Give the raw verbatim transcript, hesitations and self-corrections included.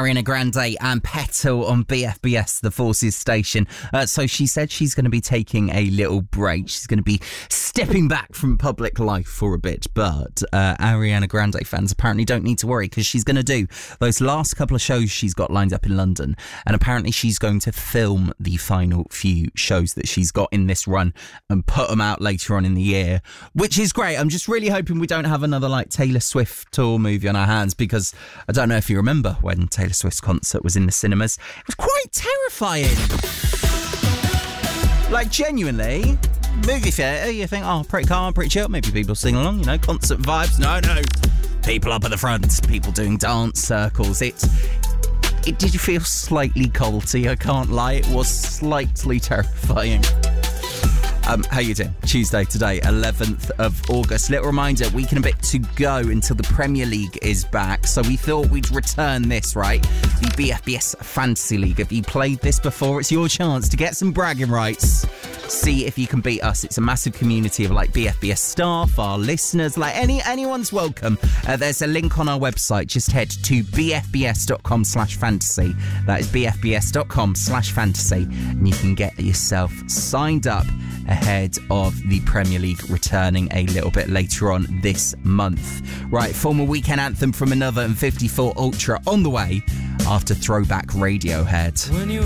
Ariana Grande and Petal on B F B S, the Forces station. Uh, so she said she's going to be taking a little break. She's going to be stepping back from public life for a bit. But uh, Ariana Grande fans apparently don't need to worry, because she's going to do those last couple of shows she's got lined up in London. And apparently she's going to film the final few shows that she's got in this run and put them out later on in the year, which is great. I'm just really hoping we don't have another like Taylor Swift tour movie on our hands, because I don't know if you remember when Taylor Swift's concert was in the cinemas. It was quite terrifying. Like, genuinely, movie theatre, you think, oh, pretty calm, pretty chill, maybe people sing along, you know, concert vibes. No, no. People up at the front, people doing dance circles. It, it did feel slightly culty, I can't lie. It was slightly terrifying. Um, how you doing? Tuesday today, eleventh of August. Little reminder, week and a bit to go until the Premier League is back. So we thought we'd return this, right? The B F B S Fantasy League. If you played this before, it's your chance to get some bragging rights. See if you can beat us. It's a massive community of like B F B S staff, our listeners, like any anyone's welcome. Uh, there's a link on our website. Just head to bfbs.com slash fantasy. That is bfbs.com slash fantasy. And you can get yourself signed up ahead of the Premier League returning a little bit later on this month. Right, former weekend anthem from Another and fifty-four Ultra on the way after Throwback Radiohead. When you